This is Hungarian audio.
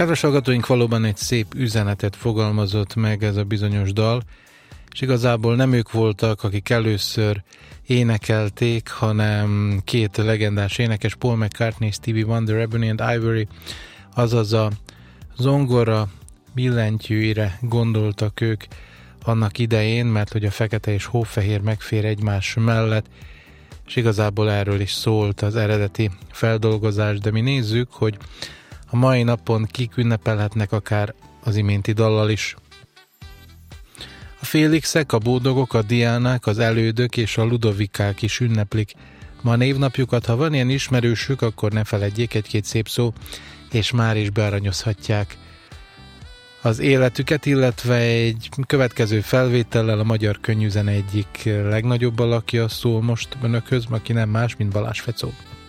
Kedves hallgatóink, valóban egy szép üzenetet fogalmazott meg ez a bizonyos dal, és igazából nem ők voltak, akik először énekelték, hanem két legendás énekes, Paul McCartney és Stevie Wonder, Ebony and Ivory, azaz a zongora billentyűire gondoltak ők annak idején, mert hogy a fekete és hófehér megfér egymás mellett, és igazából erről is szólt az eredeti feldolgozás, de mi nézzük, hogy a mai napon kik ünnepelhetnek akár az iménti dallal is. A Félixek, a Bódogok, a Diánák, az Elődök és a Ludovikák is ünneplik ma a névnapjukat. Ha van ilyen ismerősük, akkor ne feledjék, egy-két szép szó, és már is bearanyozhatják az életüket, illetve egy következő felvétellel a magyar könnyűzene egyik legnagyobb alakja szól most önökhöz, aki nem más, mint Balázs Fecó.